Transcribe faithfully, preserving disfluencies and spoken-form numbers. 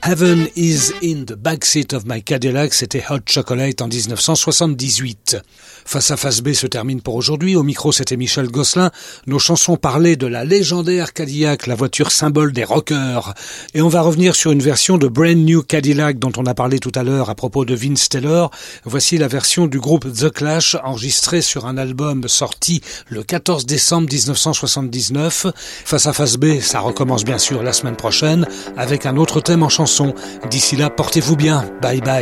Heaven is in the backseat of my Cadillac, c'était Hot Chocolate en dix-neuf cent soixante-dix-huit. Face à Face B se termine pour aujourd'hui. Au micro, c'était Michel Gosselin. Nos chansons parlaient de la légendaire Cadillac, la voiture symbole des rockers. Et on va revenir sur une version de Brand New Cadillac dont on a parlé tout à l'heure à propos de Vince Taylor. Voici la version du groupe The Clash enregistrée sur un album sorti le quatorze décembre dix-neuf cent soixante-dix-neuf. Face à Face B, ça recommence bien sûr la semaine prochaine avec un autre thème en chanson. D'ici là, portez-vous bien. Bye bye.